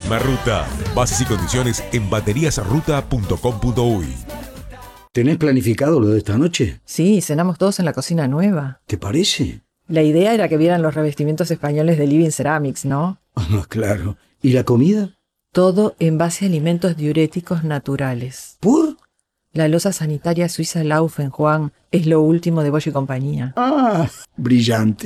Marruta. Bases y condiciones en bateriasruta.com.uy. ¿Tenés planificado lo de esta noche? Sí, cenamos todos en la cocina nueva. ¿Te parece? La idea era que vieran los revestimientos españoles de Living Ceramics, ¿no? Ah, claro. ¿Y la comida? Todo en base a alimentos diuréticos naturales. ¿Por? La loza sanitaria suiza Laufen, Juan, es lo último de Bosch y compañía. Ah, brillante.